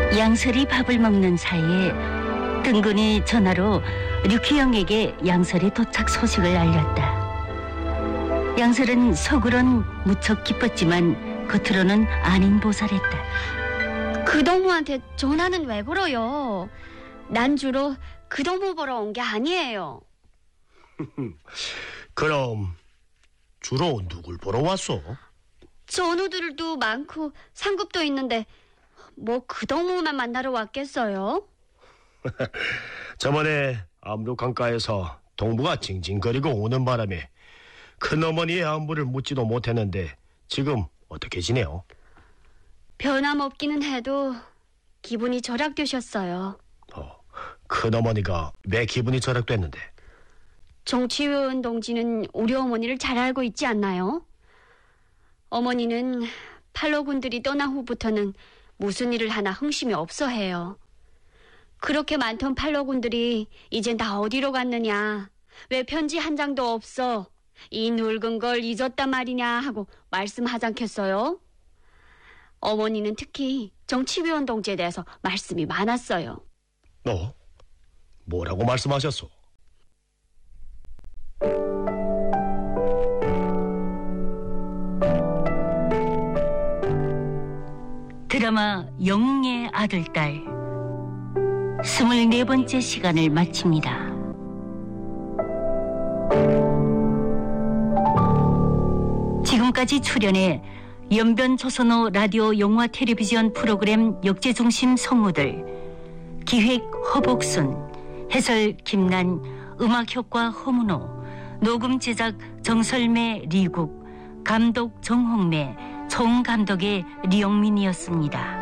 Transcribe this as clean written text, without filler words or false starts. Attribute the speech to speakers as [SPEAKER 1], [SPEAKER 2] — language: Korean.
[SPEAKER 1] 양설이 밥을 먹는 사이에 뜬근이 전화로 류키영에게 양설의 도착 소식을 알렸다. 양설은 속으론 무척 기뻤지만 겉으로는 아닌 보살했다.
[SPEAKER 2] 그동무한테 전화는 왜 걸어요? 난 주로 그동무 보러 온 게 아니에요.
[SPEAKER 3] 그럼 주로 누굴 보러 왔어?
[SPEAKER 2] 전우들도 많고 상급도 있는데 뭐 그동무만 만나러 왔겠어요?
[SPEAKER 3] 저번에 압록 강가에서 동무가 징징거리고 오는 바람에 큰어머니의 안부를 묻지도 못했는데 지금 어떻게 지내요?
[SPEAKER 2] 변함없기는 해도 기분이 절약되셨어요.
[SPEAKER 3] 큰어머니가 왜 기분이 절약됐는데?
[SPEAKER 2] 정치위원 동지는 우리 어머니를 잘 알고 있지 않나요? 어머니는 팔로군들이 떠난 후부터는 무슨 일을 하나 흥심이 없어 해요. 그렇게 많던 팔로군들이 이젠 다 어디로 갔느냐, 왜 편지 한 장도 없어, 이 늙은 걸 잊었단 말이냐 하고 말씀하지 않겠어요? 어머니는 특히 정치위원 동지에 대해서 말씀이 많았어요.
[SPEAKER 3] 뭐라고 말씀하셨소?
[SPEAKER 1] 드라마 영웅의 아들딸 24번째 시간을 마칩니다. 지금까지 출연해 연변 조선호 라디오 영화 텔레비전 프로그램 역제중심 성우들, 기획 허복순, 해설 김난, 음악효과 허문호, 녹음 제작 정설매 리국, 감독 정홍매, 총감독의 리영민이었습니다.